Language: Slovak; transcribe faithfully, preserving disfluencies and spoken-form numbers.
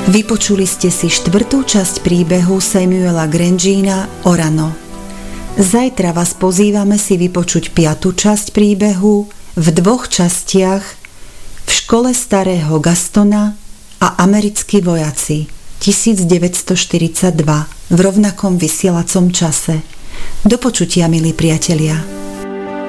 Vypočuli ste si štvrtú časť príbehu Samuela Grangina Orano. Zajtra vás pozývame si vypočuť piatu časť príbehu v dvoch častiach V škole starého Gastona a Americkí vojaci tisícdeväťstoštyridsaťdva v rovnakom vysielacom čase. Do počutia, milí priatelia.